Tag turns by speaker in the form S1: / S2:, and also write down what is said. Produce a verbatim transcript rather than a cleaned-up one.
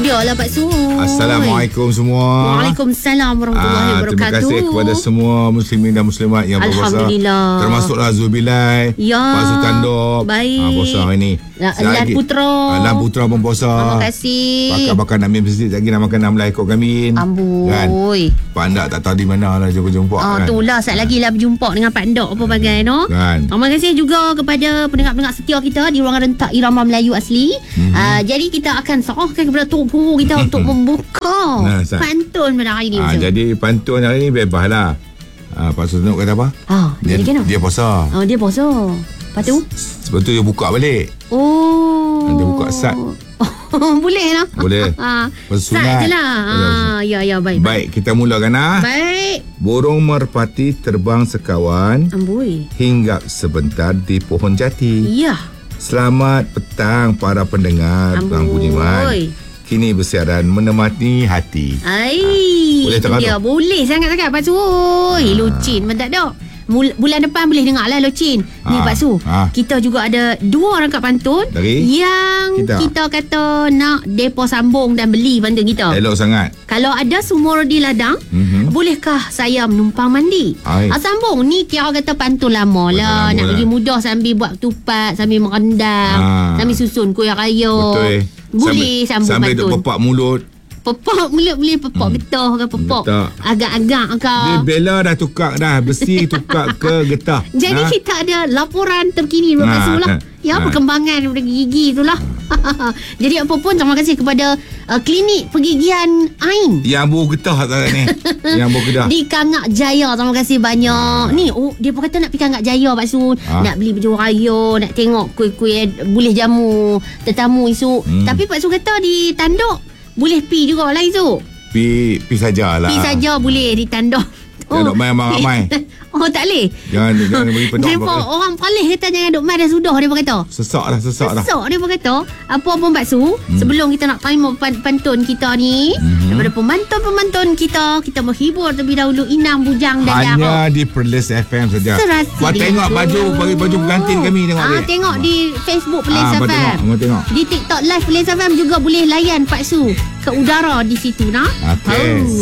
S1: Biarlah Pak Su.
S2: Assalamualaikum semua.
S1: Waalaikumsalam warahmatullahi
S2: Ah,
S1: wabarakatuh.
S2: terima kasih kepada semua muslimin dan muslimat yang berpuasa.
S1: Alhamdulillah.
S2: Termasuklah Zubilai,
S1: Ya.
S2: Pak Su Tandop.
S1: Baik.
S2: Ah, puasa hari ni.
S1: Lan
S2: Selagi-
S1: Putra.
S2: Ah, Lan Putra pun puasa.
S1: Terima kasih.
S2: Bakar-bakar nak ambil masjid lagi nak makan enam belas ekor kambing.
S1: Amboi.
S2: Pak Andak tak tahu di mana lah jumpa-jumpa
S1: Ah,
S2: kan.
S1: itulah saat lagi lah berjumpa dengan Pak Ndok apa bagai no.
S2: Kan.
S1: Terima kasih juga kepada pendengar-pendengar setia kita di ruangan rentak Irama Melayu asli. Mm-hmm. Uh, jadi kita akan serahkan kepada Tok Guru kita untuk membuka
S2: Nah, Sat.
S1: pantun pada hari ni.
S2: Ah,
S1: Pak Su.
S2: jadi pantun hari ni bebas lah. Ah, Pak Su Tandop kata apa?
S1: Ah,
S2: Dia,
S1: jadi kena.
S2: dia puasa.
S1: Oh, dia puasa. Lepas tu?
S2: Sebab tu dia buka balik.
S1: Oh.
S2: Dia buka sat.
S1: Boleh lah.
S2: Boleh.
S1: Ah,
S2: Bersunat.
S1: sat je lah. Ah, ya, ya, baik.
S2: Baik, kita mulakan ah.
S1: Baik.
S2: Burung merpati terbang sekawan,
S1: Amboi.
S2: hinggap sebentar di pohon jati.
S1: Ya.
S2: Selamat petang para pendengar Bang Budiman.
S1: Amboi.
S2: Kini bersiaran menemani hati.
S1: Ai.
S2: Boleh
S1: Itu
S2: tak
S1: dia.
S2: kata?
S1: Boleh sangat-sangat Pak Su. Oi, lucin pun tak ada. Mul- bulan depan boleh dengar lah Locin. Ni
S2: Ah,
S1: Pak Su,
S2: ah.
S1: kita juga ada dua rangkap pantun
S2: Dari?
S1: yang
S2: Kita?
S1: kita kata nak depo sambung dan beli pantun kita.
S2: Elok sangat.
S1: Kalau ada sumur di ladang,
S2: Mhm.
S1: bolehkah saya menumpang mandi?
S2: Ai.
S1: Ah, sambung ni kira kata pantun lama
S2: Pantun
S1: lah.
S2: lama
S1: Nak
S2: lah.
S1: bagi mudah sambil buat ketupat, sambil merendam,
S2: Ah.
S1: sambil susun kuih raya.
S2: Betul.
S1: Boleh sambung
S2: Sambil
S1: pantun.
S2: duk pepak mulut.
S1: Pepok mulut boleh pepok hmm. getah ke pepok
S2: Getah.
S1: agak-agak ke.
S2: Dia bela dah tukar dah. Besi tukar ke getah.
S1: Jadi
S2: Ha?
S1: kita ada laporan terkini daripada
S2: Ha,
S1: Pak Su lah.
S2: ha,
S1: Ya,
S2: ha.
S1: perkembangan daripada gigi tu lah. Jadi apa pun terima kasih kepada uh, klinik pergigian Ain
S2: Yang bau getah tak ni. Yang bau getah.
S1: di Kangak Jaya. Terima kasih banyak. Ni oh, dia pun kata nak pergi Kangak Jaya Pak Su.
S2: Ha?
S1: Nak beli baju raya, nak tengok kuih-kuih boleh jamu tetamu esok.
S2: Hmm.
S1: Tapi Pak Su kata di Tanduk boleh pi juga lah esok.
S2: Pi, pi sajalah.
S1: Pi saja boleh di Tanduk.
S2: Jangan duk main ramai-ramai.
S1: Oh, tak boleh.
S2: Jangan, jangan bagi pedok.
S1: Dia pun orang palih kata jangan duk main dah sudah dia pun kata.
S2: Sesak dah, sesak dah.
S1: Esok dia pun kata, apa pun Pak Su, hmm. sebelum kita nak terima pan- pantun kita ni, hmm. daripada pemantun-pemantun kita, kita menghibur terlebih dahulu Inam, Bujang dan Dara.
S2: Hanya di Perlis F M saja.
S1: Serasi
S2: Buat
S1: dia
S2: tengok
S1: tu.
S2: baju, bagi baju pengantin kami tengok
S1: Ah,
S2: dia.
S1: tengok di Facebook Perlis
S2: Ah,
S1: F
S2: buat
S1: M.
S2: tengok, buat tengok.
S1: Di TikTok Live Perlis F M juga boleh layan Pak Su ke udara di situ nah.
S2: Okey.
S1: Oh.